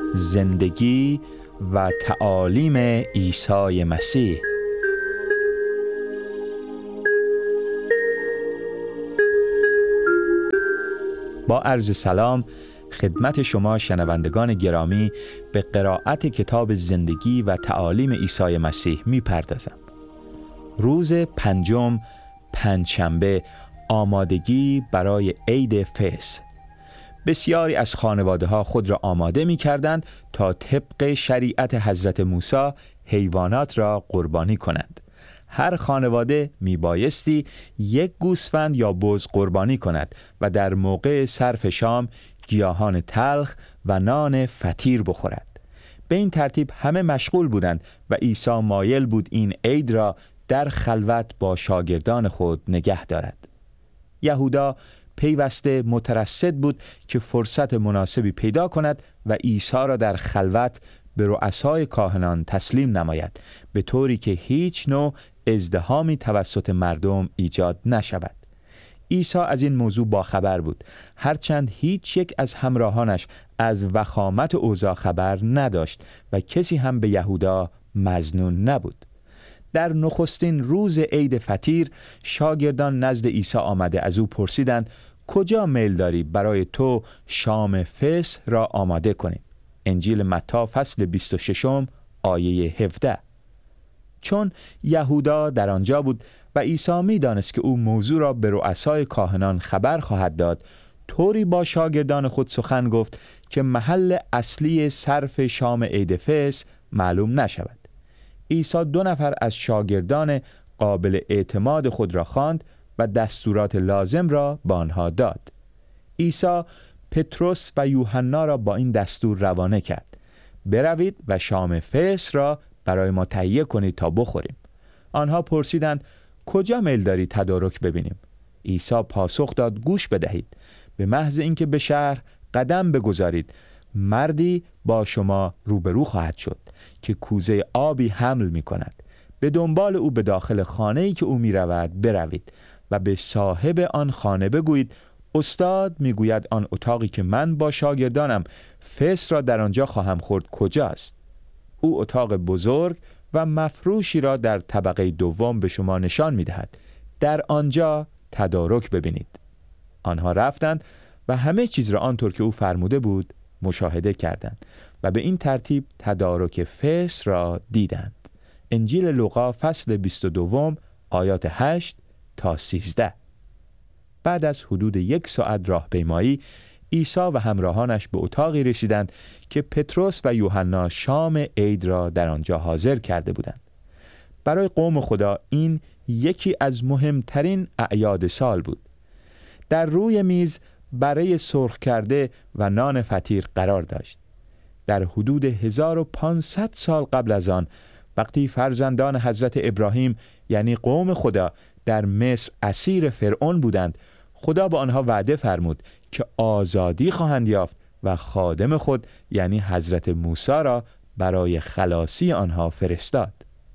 زندگی و تعالیم عیسی مسیح. با عرض سلام خدمت شما شنوندگان گرامی، به قرائت کتاب زندگی و تعالیم عیسی مسیح می پردازم. روز پنجم، پنجشنبه، آمادگی برای عید فصح. بسیاری از خانواده ها خود را آماده می کردند تا طبق شریعت حضرت موسی حیوانات را قربانی کنند. هر خانواده می بایستی یک گوسفند یا بز قربانی کند و در موقع صرف شام گیاهان تلخ و نان فطیر بخورد. به این ترتیب همه مشغول بودند و عیسی مایل بود این عید را در خلوت با شاگردان خود نگه دارد. یهودا پیوسته مترصد بود که فرصت مناسبی پیدا کند و عیسی را در خلوت به رؤسای کاهنان تسلیم نماید، به طوری که هیچ نوع ازدحامی توسط مردم ایجاد نشود. عیسی از این موضوع باخبر بود، هرچند هیچ یک از همراهانش از وخامت اوضاع خبر نداشت و کسی هم به یهودا مظنون نبود. در نخستین روز عید فطیر شاگردان نزد عیسی آمده از او پرسیدند کجا میل داری برای تو شام فصح را آماده کنیم؟ انجیل متی فصل 26 آیه 17. چون یهودا در آنجا بود و عیسی می دانست که او موضوع را به رؤسای کاهنان خبر خواهد داد، طوری با شاگردان خود سخن گفت که محل اصلی صرف شام عید فصح معلوم نشود. عیسی 2 نفر از شاگردان قابل اعتماد خود را خواند و دستورات لازم را به آنها داد. عیسی پتروس و یوحنا را با این دستور روانه کرد: بروید و شام فصح را برای ما تهیه کنید تا بخوریم. آنها پرسیدند کجا میل داری تدارک ببینیم؟ عیسی پاسخ داد گوش بدهید. به محض اینکه به شهر قدم بگذارید، مردی با شما روبرو خواهد شد که کوزه آبی حمل می کند. به دنبال او به داخل خانه‌ای که او می رود بروید و به صاحب آن خانه بگویید استاد می گوید آن اتاقی که من با شاگردانم فصح را در آنجا خواهم خورد کجاست؟ او اتاق بزرگ و مفروشی را در طبقه دوم به شما نشان می دهد. در آنجا تدارک ببینید. آنها رفتند و همه چیز را آنطور که او فرموده بود مشاهده کردند و به این ترتیب تدارک فصح را دیدند. انجیل لوقا فصل 22 آیات 8 تا 13. بعد از حدود 1 ساعت راهپیمایی، عیسی و همراهانش به اتاقی رسیدند که پتروس و یوحنا شام عید را در آنجا حاضر کرده بودند. برای قوم خدا این یکی از مهمترین اعیاد سال بود. در روی میز برای سرخ کرده و نان فطیر قرار داشت. در حدود 1500 سال قبل از آن، وقتی فرزندان حضرت ابراهیم یعنی قوم خدا در مصر اسیر فرعون بودند، خدا به آنها وعده فرمود که آزادی خواهند یافت و خادم خود یعنی حضرت موسی را برای خلاصی آنها فرستاد.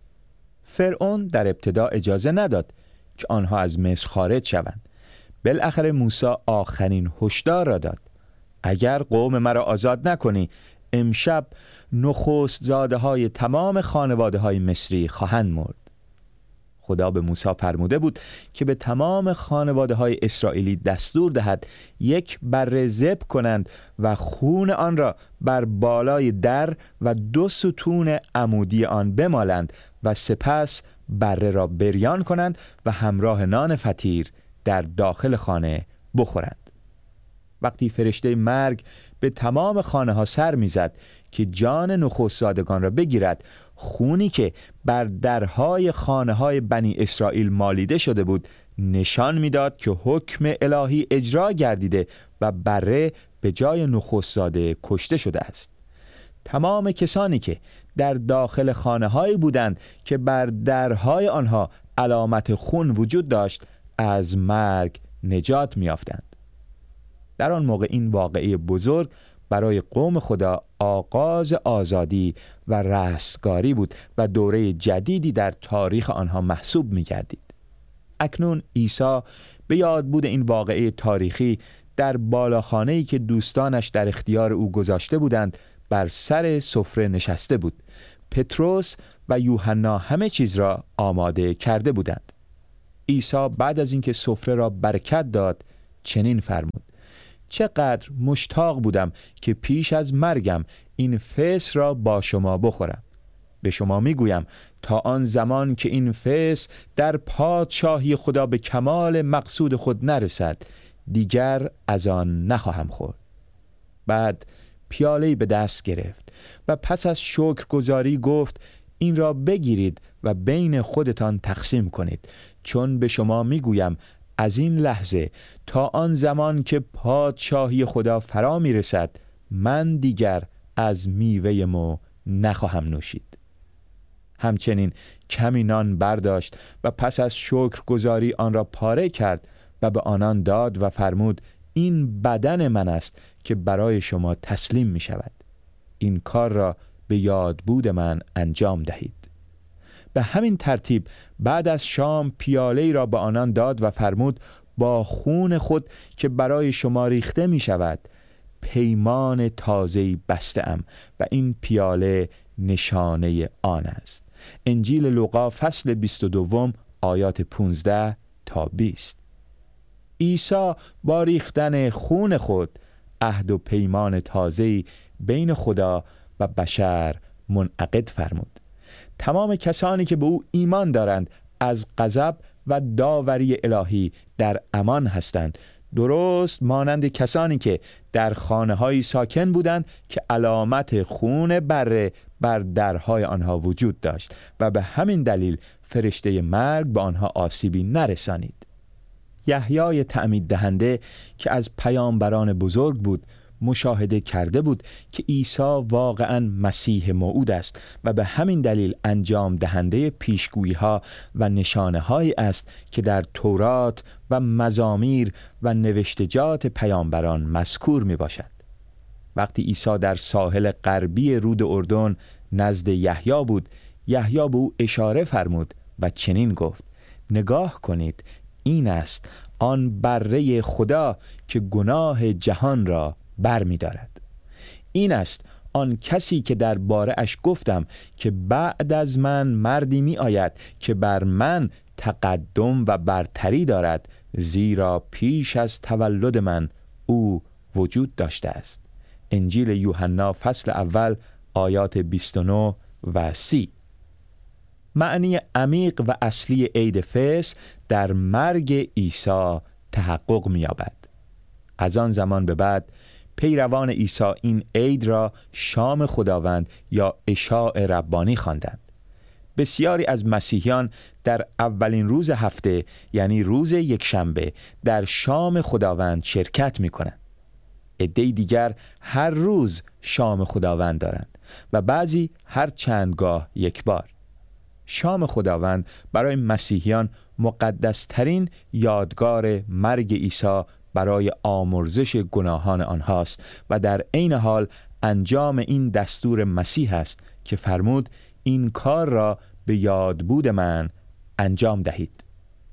فرعون در ابتدا اجازه نداد که آنها از مصر خارج شوند. بالاخره موسی آخرین هشدار را داد: اگر قوم مرا آزاد نکنی، امشب نخست زاده های تمام خانواده های مصری خواهند مرد. خدا به موسی فرموده بود که به تمام خانواده های اسرائیلی دستور دهد یک بره ذبح کنند و خون آن را بر بالای در و 2 ستون عمودی آن بمالند و سپس بره را بریان کنند و همراه نان فطیر در داخل خانه بخورند. وقتی فرشته مرگ به تمام خانه ها سر میزد که جان نخستزادگان را بگیرد، خونی که بر درهای خانه های بنی اسرائیل مالیده شده بود نشان میداد که حکم الهی اجرا گردیده و بره به جای نخستزاده کشته شده است. تمام کسانی که در داخل خانه هایی بودند که بر درهای آنها علامت خون وجود داشت از مرگ نجات میافتند. در آن موقع این واقعه بزرگ برای قوم خدا آغاز آزادی و رستگاری بود و دوره جدیدی در تاریخ آنها محسوب می‌گردید. اکنون عیسی به یادبود این واقعه تاریخی در بالاخانه‌ای که دوستانش در اختیار او گذاشته بودند بر سر سفره نشسته بود. پتروس و یوحنا همه چیز را آماده کرده بودند. عیسی بعد از اینکه سفره را برکت داد چنین فرمود: چقدر مشتاق بودم که پیش از مرگم این فسح را با شما بخورم. به شما میگویم تا آن زمان که این فسح در پادشاهی خدا به کمال مقصود خود نرسد دیگر از آن نخواهم خورد. بعد پیاله‌ای به دست گرفت و پس از شکرگزاری گفت: این را بگیرید و بین خودتان تقسیم کنید، چون به شما میگویم از این لحظه تا آن زمان که پادشاهی خدا فرا میرسد من دیگر از میوه مو نخواهم نوشید. همچنین کمی نان برداشت و پس از شکرگزاری آن را پاره کرد و به آنان داد و فرمود: این بدن من است که برای شما تسلیم می شود. این کار را به یادبود من انجام دهید. به همین ترتیب بعد از شام پیاله‌ای را به آنان داد و فرمود: با خون خود که برای شما ریخته می شود پیمان تازه‌ای بسته‌ام و این پیاله نشانه آن است. انجیل لوقا فصل 22 آیات 15 تا 20. عیسی با ریختن خون خود عهد و پیمان تازه‌ای بین خدا و بشر منعقد فرمود. تمام کسانی که به او ایمان دارند از غضب و داوری الهی در امان هستند، درست مانند کسانی که در خانه‌های ساکن بودند که علامت خون بره بر درهای آنها وجود داشت و به همین دلیل فرشته مرگ به آنها آسیبی نرسانید. یحیای تعمید دهنده که از پیامبران بزرگ بود مشاهده کرده بود که عیسی واقعاً مسیح موعود است و به همین دلیل انجام دهنده پیشگویی‌ها و نشانه‌هایی است که در تورات و مزامیر و نوشتجات پیامبران مذکور می‌باشد. وقتی عیسی در ساحل غربی رود اردن نزد یحیی بود، یحیی به او اشاره فرمود و چنین گفت: نگاه کنید، این است آن بره خدا که گناه جهان را بر می دارد. این است آن کسی که در باره اش گفتم که بعد از من مردی می آید که بر من تقدم و برتری دارد، زیرا پیش از تولد من او وجود داشته است. انجیل یوحنا فصل اول آیات 29 و 30. معنی عمیق و اصلی عید فصح در مرگ عیسی تحقق می‌یابد. از آن زمان به بعد پیروان عیسی این عید را شام خداوند یا عشاء ربانی خواندند. بسیاری از مسیحیان در اولین روز هفته یعنی روز یکشنبه در شام خداوند شرکت می‌کنند. عده‌ای دیگر هر روز شام خداوند دارند و بعضی هر چندگاه یک بار. شام خداوند برای مسیحیان مقدسترین یادگار مرگ عیسی برای آمرزش گناهان آنهاست و در عین حال انجام این دستور مسیح است که فرمود: این کار را به یادبود من انجام دهید.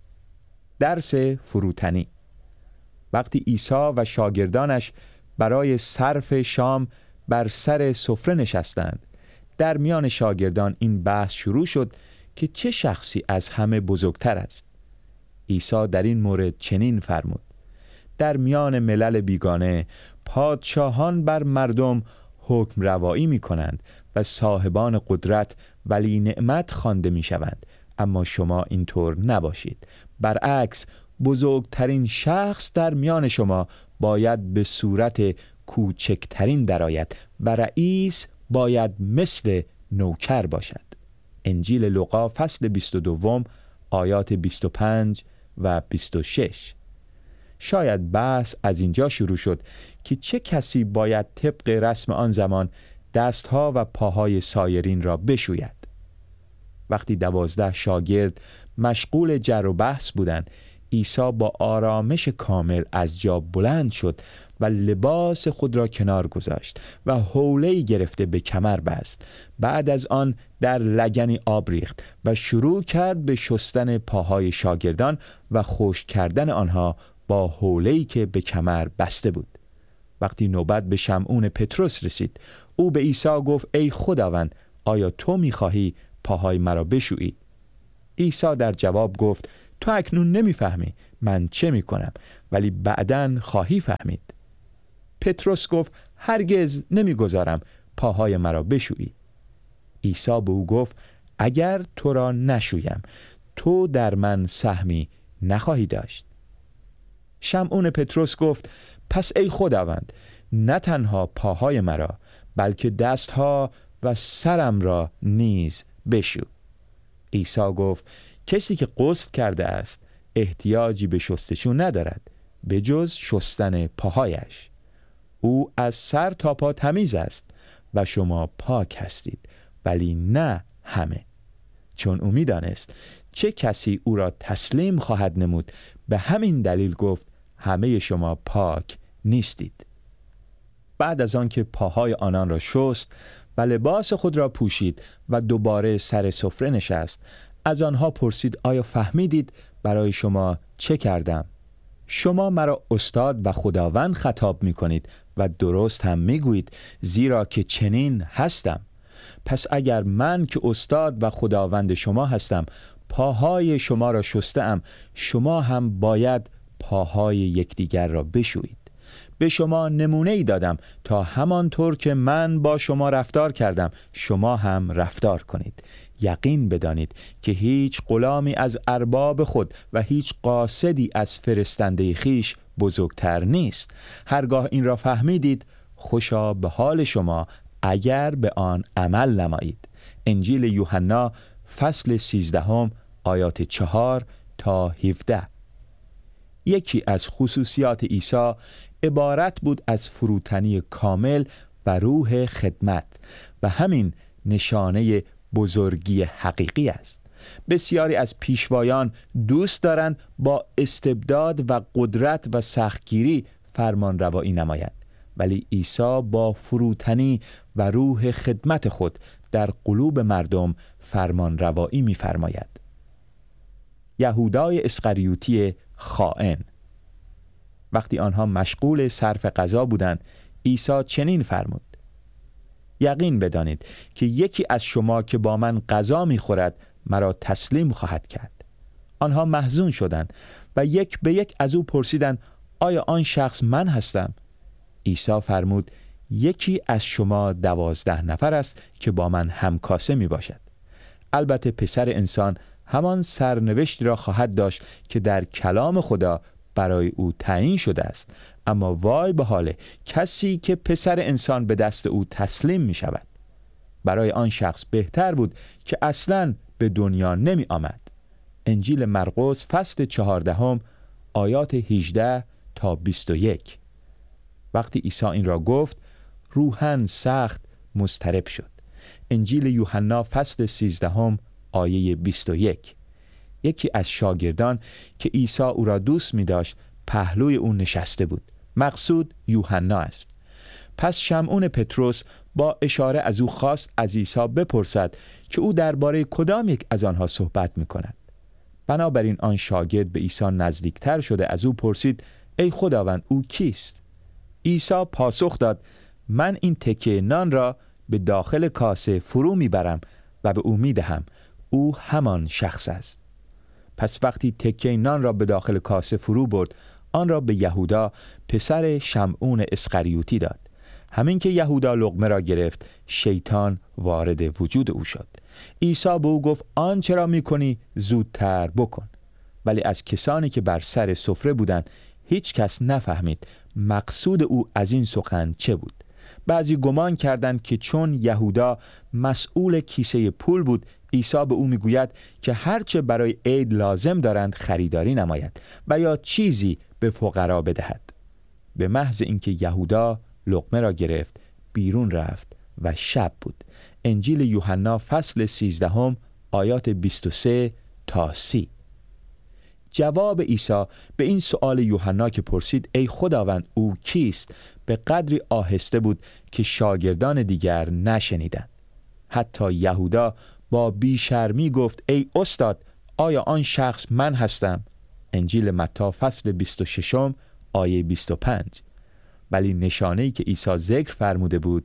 درس فروتنی. وقتی عیسی و شاگردانش برای صرف شام بر سر سفره نشستند، در میان شاگردان این بحث شروع شد که چه شخصی از همه بزرگتر است. عیسی در این مورد چنین فرمود: در میان ملل بیگانه پادشاهان بر مردم حکم روایی می کنند و صاحبان قدرت ولی نعمت خوانده می شوند، اما شما اینطور نباشید. برعکس بزرگترین شخص در میان شما باید به صورت کوچکترین درآید و رئیس باید مثل نوکر باشد. انجیل لوقا فصل 22 آیات 25 و 26. شاید بحث از اینجا شروع شد که چه کسی باید طبق رسم آن زمان دستها و پاهای سایرین را بشوید. وقتی 12 شاگرد مشغول جر و بحث بودند، عیسی با آرامش کامل از جا بلند شد و لباس خود را کنار گذاشت و حوله‌ای گرفته به کمر بست. بعد از آن در لگنی آب ریخت و شروع کرد به شستن پاهای شاگردان و خشک کردن آنها با حوله‌ای که به کمر بسته بود. وقتی نوبت به شمعون پتروس رسید، او به عیسی گفت ای خداوند، آیا تو می‌خواهی پاهای مرا بشویی؟ عیسی در جواب گفت تو اکنون نمی‌فهمی من چه می‌کنم، ولی بعداً خواهی فهمید. پتروس گفت هرگز نمی‌گذارم پاهای مرا بشویی. عیسی به او گفت اگر تو را نشویم تو در من سهمی نخواهی داشت. شمعون پتروس گفت پس ای خداوند، نه تنها پاهای مرا بلکه دستها و سرم را نیز بشو. عیسی گفت کسی که غسل کرده است احتیاجی به شستشو ندارد به جز شستن پاهایش. او از سر تا پا تمیز است و شما پاک هستید، ولی نه همه. چون او می‌دانست چه کسی او را تسلیم خواهد نمود، به همین دلیل گفت همه شما پاک نیستید. بعد از آن که پاهای آنان را شست و لباس خود را پوشید و دوباره سر سفره نشست، از آنها پرسید آیا فهمیدید برای شما چه کردم؟ شما مرا استاد و خداوند خطاب می کنید و درست هم می گویید، زیرا که چنین هستم. پس اگر من که استاد و خداوند شما هستم پاهای شما را شسته‌ام، شما هم باید پاهای یکدیگر را بشویید. به شما نمونه ای دادم تا همانطور که من با شما رفتار کردم شما هم رفتار کنید. یقین بدانید که هیچ غلامی از ارباب خود و هیچ قاصدی از فرستنده خیش بزرگتر نیست. هرگاه این را فهمیدید خوشا به حال شما اگر به آن عمل نمایید. انجیل یوحنا فصل 13 آیات 4 تا 17. یکی از خصوصیات عیسی عبارت بود از فروتنی کامل و روح خدمت و همین نشانه بزرگی حقیقی است. بسیاری از پیشوایان دوست دارند با استبداد و قدرت و سختگیری فرمان روایی نمایند، ولی عیسی با فروتنی و روح خدمت خود در قلوب مردم فرمان روایی می فرماید. یهودای اسخریوطی خائن. وقتی آنها مشغول صرف غذا بودند، عیسی چنین فرمود: یقین بدانید که یکی از شما که با من غذا می‌خورد مرا تسلیم خواهد کرد. آنها محزون شدند و یک به یک از او پرسیدند آیا آن شخص من هستم؟ عیسی فرمود یکی از شما 12 نفر است که با من همکاسه می باشد. البته پسر انسان همان سرنوشتی را خواهد داشت که در کلام خدا برای او تعیین شده است، اما وای به حال کسی که پسر انسان به دست او تسلیم می شود. برای آن شخص بهتر بود که اصلاً به دنیا نمی آمد. انجیل مرقس فصل 14 آیات 18 تا 21. وقتی عیسی این را گفت روحاً سخت مضطرب شد. انجیل یوحنا فصل 13 آیه 21. یکی از شاگردان که عیسی او را دوست می داشت پهلوی او نشسته بود. مقصود یوحنا است. پس شمعون پتروس با اشاره از او خواست از عیسی بپرسد که او درباره کدام یک از آنها صحبت می کند. بنابراین آن شاگرد به عیسی نزدیکتر شده از او پرسید ای خداوند او کیست؟ عیسی پاسخ داد من این تکه نان را به داخل کاسه فرو میبرم و به او میدهم. او همان شخص است. پس وقتی تکه نان را به داخل کاسه فرو برد، آن را به یهودا پسر شمعون اسخریوطی داد. همین که یهودا لقمه را گرفت، شیطان وارد وجود او شد. عیسی به او گفت آنچه را میکنی زودتر بکن. ولی از کسانی که بر سر سفره بودند هیچ کس نفهمید مقصود او از این سخن چه بود. بعضی گمان کردند که چون یهودا مسئول کیسه پول بود، عیسی به او میگوید که هرچه برای عید لازم دارند خریداری نماید و یا چیزی به فقرا بدهد. به محض اینکه یهودا لقمه را گرفت، بیرون رفت و شب بود. انجیل یوحنا فصل 13 آیات 23 تا 30. جواب عیسی به این سؤال یوحنا که پرسید ای خداوند او کیست به قدری آهسته بود که شاگردان دیگر نشنیدند. حتی یهودا با بیشرمی گفت ای استاد آیا آن شخص من هستم؟ انجیل متی فصل 26 آیه 25. ولی نشانه‌ای که عیسی ذکر فرموده بود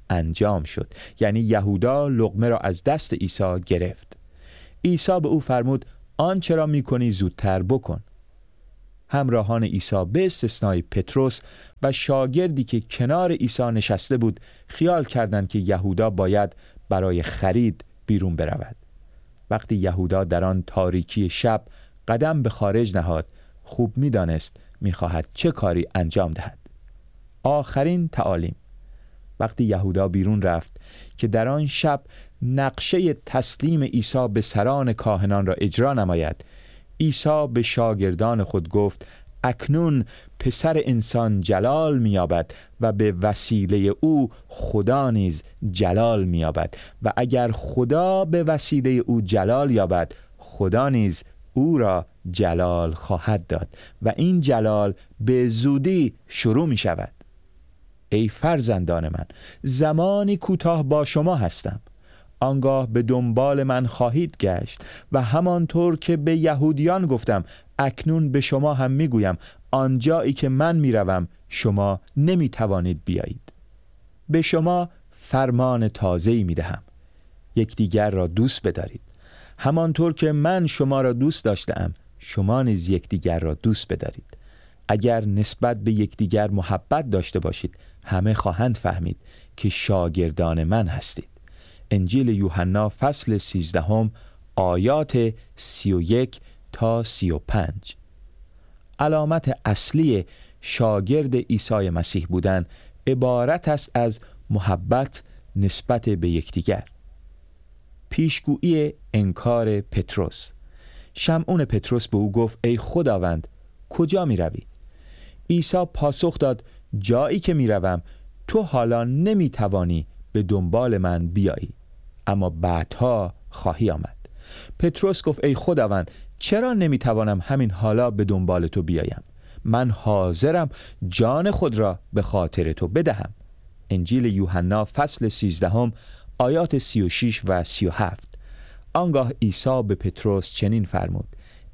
انجام شد. یعنی یهودا لقمه را از دست عیسی گرفت. عیسی به او فرمود آنچه را می‌کنی زودتر بکن. همراهان عیسی به استثنای پتروس و شاگردی که کنار عیسی نشسته بود خیال کردند که یهودا باید برای خرید بیرون برود. وقتی یهودا در آن تاریکی شب قدم به خارج نهاد، خوب می‌دانست می‌خواهد چه کاری انجام دهد. آخرین تعالیم. وقتی یهودا بیرون رفت که در آن شب نقشه تسلیم عیسی به سران کاهنان را اجرا نماید، عیسی به شاگردان خود گفت اکنون پسر انسان جلال می‌یابد و به وسیله او خدا نیز جلال می‌یابد و اگر خدا به وسیله او جلال یابد، خدا نیز او را جلال خواهد داد و این جلال به زودی شروع می شود. ای فرزندان من، زمانی کوتاه با شما هستم، آنگاه به دنبال من خواهید گشت و همانطور که به یهودیان گفتم اکنون به شما هم می گویم آنجایی که من می روم شما نمی توانید بیایید. به شما فرمان تازه‌ای می دهم، یکدیگر را دوست بدارید. همانطور که من شما را دوست داشتم شما نیز یکدیگر را دوست بدارید. اگر نسبت به یکدیگر محبت داشته باشید همه خواهند فهمید که شاگردان من هستید. انجیل یوحنا فصل 13 آیات 31 تا 35. علامت اصلی شاگرد عیسی مسیح بودن عبارت است از محبت نسبت به یکدیگر. پیشگویی انکار پتروس. شمعون پتروس به او گفت ای خداوند کجا می روی؟ عیسی پاسخ داد جایی که می روم تو حالا نمی توانی به دنبال من بیایی، اما بعدها خواهی آمد. پتروس گفت ای خداوند چرا نمی توانم همین حالا به دنبال تو بیایم؟ من حاضرم جان خود را به خاطر تو بدهم. انجیل یوحنا فصل 13 آیات 36 و 37. آنگاه عیسی به پتروس چنین فرمود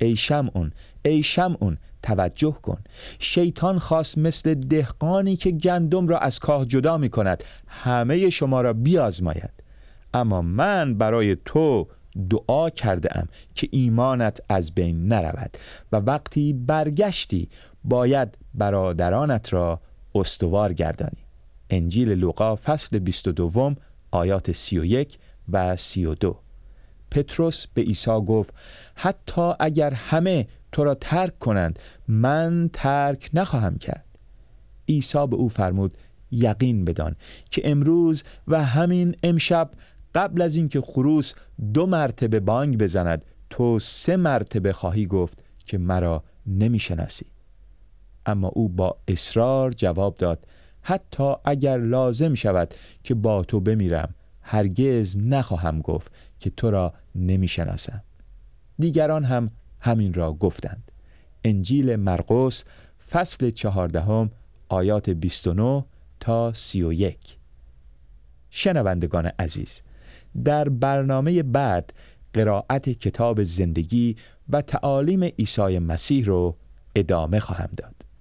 ای شمعون توجه کن، شیطان خواست مثل دهقانی که گندم را از کاه جدا می کند همه شما را بیازماید، اما من برای تو دعا کرده ام که ایمانت از بین نرود و وقتی برگشتی باید برادرانت را استوار گردانی. انجیل لوقا فصل 22 آیات 31 و 32. پتروس به عیسی گفت حتی اگر همه تو را ترک کنند من ترک نخواهم کرد. عیسی به او فرمود یقین بدان که امروز و همین امشب قبل از اینکه خروس 2 مرتبه بانگ بزند تو 3 مرتبه خواهی گفت که مرا نمیشناسی. اما او با اصرار جواب داد حتی اگر لازم شود که با تو بمیرم هرگز نخواهم گفت که تو را نمیشناسم. دیگران هم همین را گفتند. انجیل مرقس فصل 14 آیات 29 تا 31. شنوندگان عزیز، در برنامه بعد قرائت کتاب زندگی و تعالیم عیسی مسیح رو ادامه خواهم داد.